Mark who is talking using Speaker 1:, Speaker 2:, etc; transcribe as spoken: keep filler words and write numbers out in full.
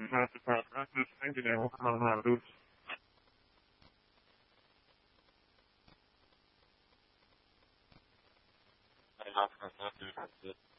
Speaker 1: have to practice thinking and working on how to do it. I have to practice.